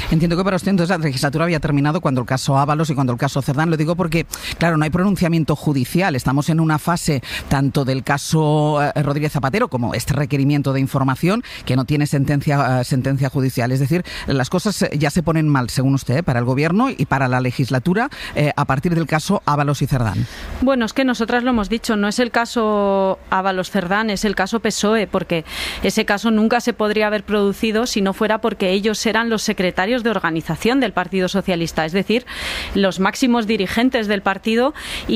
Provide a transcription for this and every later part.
Entiendo que para usted entonces la legislatura había terminado cuando el caso Ábalos y cuando el caso Cerdán. Lo digo porque, claro, no hay pronunciamiento judicial. Estamos en una fase tanto del caso Rodríguez Zapatero como este requerimiento de información que no tiene sentencia judicial. Es decir, las cosas ya se ponen mal, según usted, para el Gobierno y para la legislatura a partir del caso Ábalos y Cerdán. Bueno, es que nosotras lo hemos dicho, no es el caso Ábalos-Cerdán, es el caso PSOE, porque ese caso nunca se podría haber producido si no fuera porque ellos eran los secretarios de organización del Partido Socialista, es decir, los máximos dirigentes del partido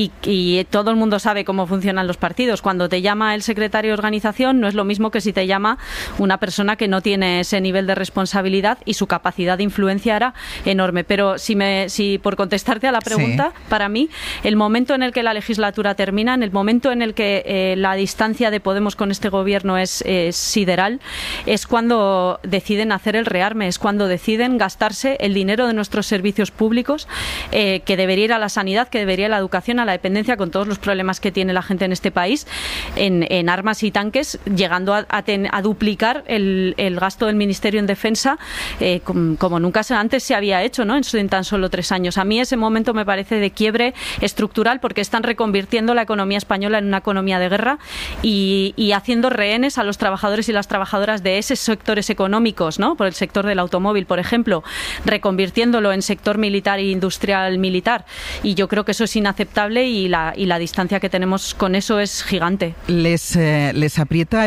y todo el mundo sabe cómo funcionan los partidos. Cuando te llama el secretario de organización no es lo mismo que si te llama una persona que no tiene ese nivel de responsabilidad y su capacidad de influencia era enorme. Pero si por contestarte a la pregunta, sí, para mí, el momento en el que la legislatura termina, en el momento en el que la distancia de Podemos con este gobierno es sideral, es cuando deciden hacer el rearme, es cuando deciden gastarse el dinero de nuestros servicios públicos, que debería ir a la sanidad, que debería ir a la educación, a la dependencia, con todos los problemas que tiene la gente en este país, en armas y tanques, llegando a duplicar el gasto del Ministerio en Defensa, como nunca antes se había hecho, ¿no?, en tan solo 3 años. A mí ese momento me parece de quiebre estructural, porque están reconvirtiendo la economía española en una economía de guerra y haciendo rehenes a los trabajadores y las trabajadoras de esos sectores económicos, ¿no?, por el sector del automóvil, por ejemplo, reconvirtiéndolo en sector militar e industrial militar. Y yo creo que eso es inaceptable y la distancia que tenemos con eso es gigante. Les aprieta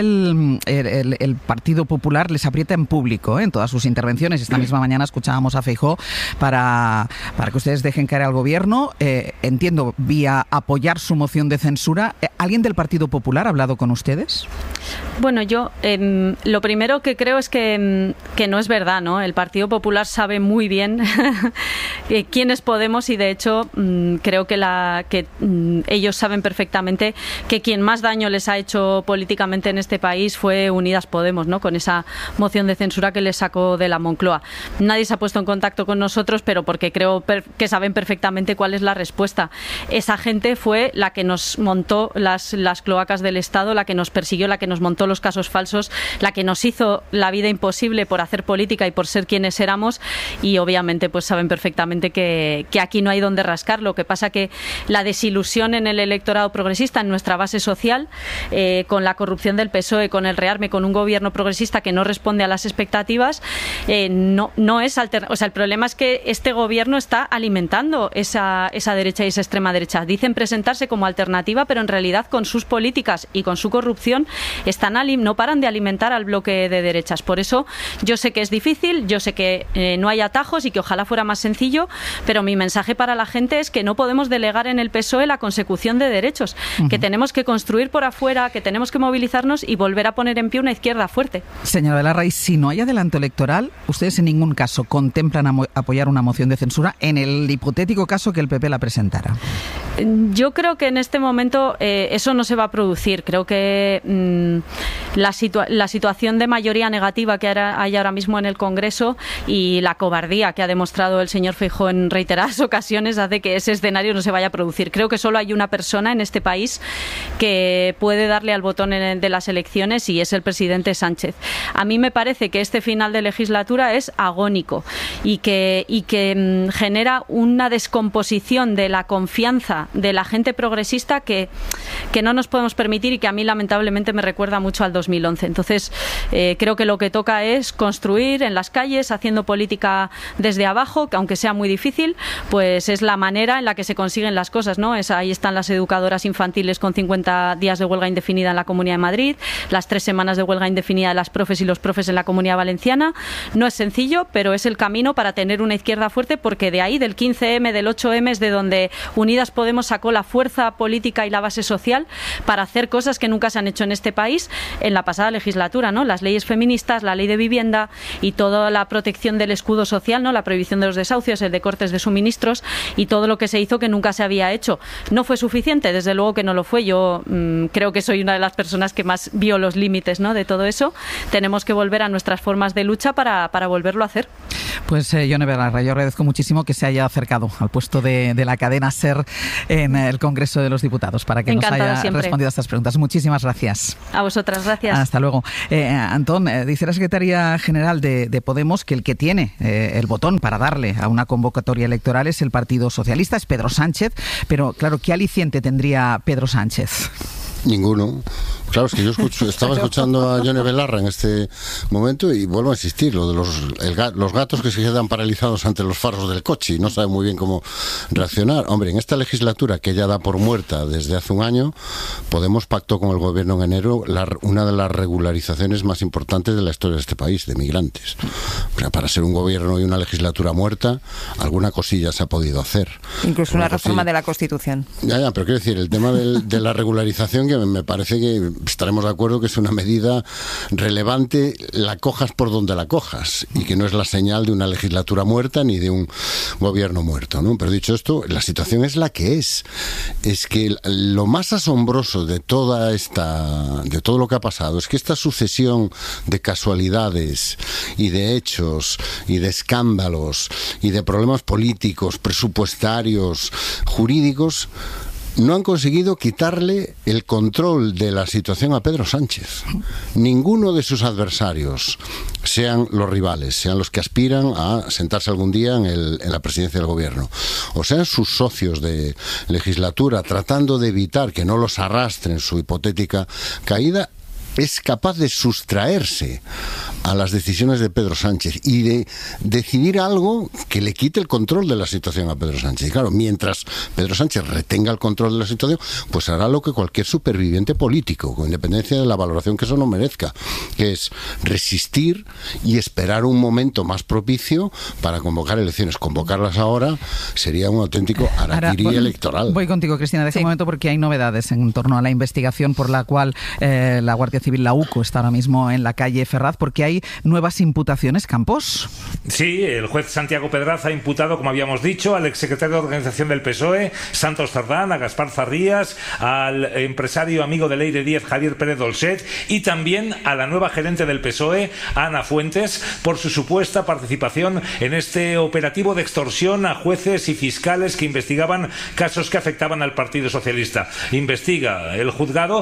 el Partido Popular, les aprieta en público, en todas sus intervenciones. Esta misma mañana escuchábamos a Feijóo para que ustedes dejen caer al Gobierno, entiendo, vía apoyar su moción de censura. ¿Alguien del Partido Popular ha hablado con ustedes? Bueno, yo lo primero que creo es que no es verdad, ¿no? El Partido Popular sabe muy bien quién es Podemos y, de hecho, creo que ellos saben perfectamente que quien más daño les ha hecho políticamente en este país fue Unidas Podemos, ¿no?, con esa moción de censura que les sacó de la Moncloa. Nadie se ha puesto en contacto con nosotros, pero porque creo que saben perfectamente cuál es la respuesta. Esa gente fue la que nos montó las cloacas del Estado, la que nos persiguió, la que nos montó los casos falsos, la que nos hizo la vida imposible por hacer política y por ser quienes éramos, y obviamente pues saben perfectamente que aquí no hay donde rascar. Lo que pasa que la desilusión en el electorado progresista, en nuestra base social, con la corrupción del PSOE, con el rearme, con un gobierno progresista que no responde a las expectativas, no es alternativa. O sea, el problema es que este gobierno está alimentando esa derecha y esa extrema derecha. Dicen presentarse como alternativa, pero en realidad con sus políticas y con su corrupción no paran de alimentar al bloque de derechas. Por eso yo sé que es difícil, yo sé que no hay atajos y que ojalá fuera más sencillo, pero mi mensaje para la gente es que no podemos delegar en el PSOE la consecución de derechos, que tenemos que construir por afuera, que tenemos que movilizarnos y volver a poner en pie una izquierda fuerte. Señora Belarra, si no hay adelanto electoral, ustedes en ningún caso contemplan apoyar una moción de censura en el hipotético caso que el PP la presentara. Yo creo que en este momento eso no se va a producir. Creo que la situación de mayoría negativa que hay ahora mismo en el Congreso y la cobardía que ha demostrado el señor Feijóo en reiteradas ocasiones hace que ese escenario no se vaya a producir. Creo que solo hay una persona en este país que puede darle al botón de las elecciones y es el presidente Sánchez. A mí me parece que este final de legislatura es agónico y que genera una descomposición de la confianza de la gente progresista que no nos podemos permitir y que a mí lamentablemente me recuerda mucho al 2011. Entonces creo que lo que toca es construir en las calles, haciendo política desde abajo, que aunque sea muy difícil, pues es la manera en la que se consiguen las cosas, ¿no? Ahí están las educadoras infantiles con 50 días de huelga indefinida en la Comunidad de Madrid, las 3 semanas de huelga indefinida de las profes y los profes en la Comunidad Valenciana. No es sencillo, pero es el camino para tener una izquierda fuerte, porque de ahí, del 15M, del 8M, es de donde Unidas Podemos sacó la fuerza política y la base social para hacer cosas que nunca se han hecho en este país en la pasada legislatura, ¿no? Las leyes feministas, la ley de vivienda y toda la protección del escudo social, ¿no? La prohibición de los desahucios, el de cortes de suministros y todo lo que se hizo que nunca se había hecho. ¿No fue suficiente? Desde luego que no lo fue. Yo creo que soy una de las personas que más vio los límites, ¿no?, de todo eso. Tenemos que volver a nuestras formas de lucha para volverlo a hacer. Pues Yone Belarra, yo agradezco muchísimo que se haya acercado al puesto de la cadena SER en el Congreso de los Diputados para que Encantada nos haya siempre respondido a estas preguntas. Muchísimas gracias. A vosotras, gracias. Hasta luego. Antón, dice la secretaria general de Podemos que el que tiene tiene el botón para darle a una convocatoria electoral es el Partido Socialista, es Pedro Sánchez, pero claro, ¿qué aliciente tendría Pedro Sánchez? Ninguno. Claro, es que yo estaba escuchando a Yone Belarra en este momento y vuelvo a insistir, lo de los gatos que se quedan paralizados ante los faros del coche y no saben muy bien cómo reaccionar. Hombre, en esta legislatura que ya da por muerta desde hace un año, Podemos pactó con el gobierno en enero una de las regularizaciones más importantes de la historia de este país, de migrantes. Pero para ser un gobierno y una legislatura muerta, alguna cosilla se ha podido hacer. Incluso una reforma de la Constitución. Ya, pero quiero decir, el tema de la regularización, que me parece que estaremos de acuerdo que es una medida relevante, la cojas por donde la cojas, y que no es la señal de una legislatura muerta ni de un gobierno muerto, ¿no? Pero dicho esto, la situación es la que es. Es que lo más asombroso de todo lo que ha pasado es que esta sucesión de casualidades y de hechos y de escándalos y de problemas políticos, presupuestarios, jurídicos, no han conseguido quitarle el control de la situación a Pedro Sánchez. Ninguno de sus adversarios, sean los rivales, sean los que aspiran a sentarse algún día en la presidencia del gobierno, o sean sus socios de legislatura, tratando de evitar que no los arrastren su hipotética caída, es capaz de sustraerse a las decisiones de Pedro Sánchez y de decidir algo que le quite el control de la situación a Pedro Sánchez. Y claro, mientras Pedro Sánchez retenga el control de la situación, pues hará lo que cualquier superviviente político, con independencia de la valoración que eso no merezca, que es resistir y esperar un momento más propicio para convocar elecciones. Convocarlas ahora sería un auténtico harakiri electoral. Voy contigo, Cristina, de ese momento, porque hay novedades en torno a la investigación por la cual la Guardia Civil, la UCO, está ahora mismo en la calle Ferraz, porque hay nuevas imputaciones, Campos. Sí, el juez Santiago Pedraza ha imputado, como habíamos dicho, al exsecretario de Organización del PSOE, Santos Cerdán, a Gaspar Zarrías, al empresario amigo de Leire Díez, Javier Pérez Dolcet, y también a la nueva gerente del PSOE, Ana Fuentes, por su supuesta participación en este operativo de extorsión a jueces y fiscales que investigaban casos que afectaban al Partido Socialista. Investiga el juzgado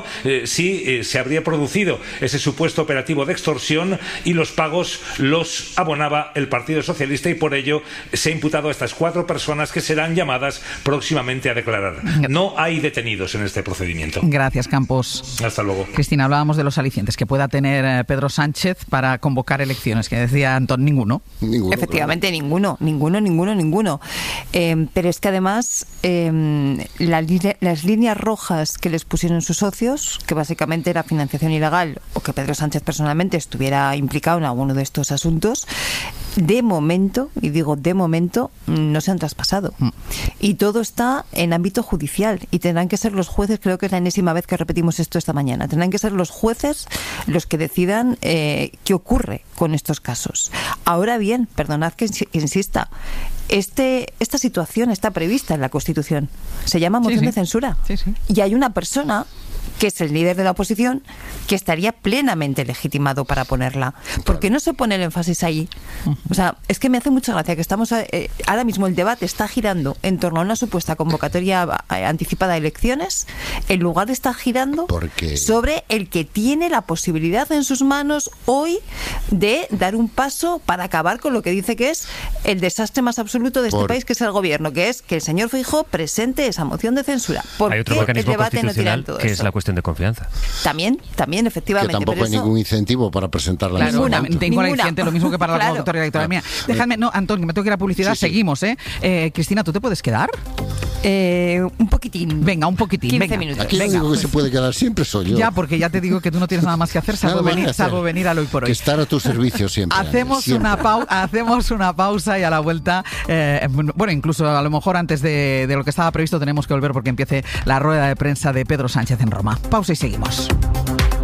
si se habría producido ese supuesto operativo de extorsión y los pagos los abonaba el Partido Socialista, y por ello se ha imputado a estas 4 personas que serán llamadas próximamente a declarar. No hay detenidos en este procedimiento. Gracias, Campos. Hasta luego. Cristina, hablábamos de los alicientes que pueda tener Pedro Sánchez para convocar elecciones, que decía Antón, ninguno. Efectivamente, claro. ninguno. Pero es que además las líneas rojas que les pusieron sus socios, que básicamente era financiación ilegal o que Pedro Sánchez personalmente estuviera implicado en alguno de estos asuntos, de momento, y digo de momento, no se han traspasado. Y todo está en ámbito judicial y tendrán que ser los jueces, creo que es la enésima vez que repetimos esto esta mañana, tendrán que ser los jueces los que decidan qué ocurre con estos casos. Ahora bien, perdonad que insista, esta situación está prevista en la Constitución. Se llama moción de censura. Sí. Y hay una persona que es el líder de la oposición, que estaría plenamente legitimado para ponerla. ¿Por qué no se pone el énfasis ahí? O sea, es que me hace mucha gracia que estamos ahora mismo el debate está girando en torno a una supuesta convocatoria anticipada de elecciones, en lugar de estar girando sobre el que tiene la posibilidad en sus manos hoy de dar un paso para acabar con lo que dice que es el desastre más absoluto de este país, que es el gobierno, que es que el señor Feijóo presente esa moción de censura. Hay otro mecanismo constitucional que es la cuestión de confianza. También, efectivamente. Que tampoco hay ningún incentivo para presentarla. Claro, tengo la licencia, lo mismo que para la convocatoria electoral mía. Déjame, Antón, que me tengo que ir a publicidad, seguimos, Cristina, ¿tú te puedes quedar? Un poquitín. Venga, un poquitín. 15 minutos. Aquí lo único que se puede quedar siempre soy yo. Ya, porque ya te digo que tú no tienes nada más que hacer, salvo venir al Hoy por Hoy. Que estar a tu servicio siempre. Hacemos una pausa y a la vuelta, bueno, incluso a lo mejor antes de lo que estaba previsto tenemos que volver porque empiece la rueda de prensa de Pedro Sánchez en Roma. Pausa y seguimos.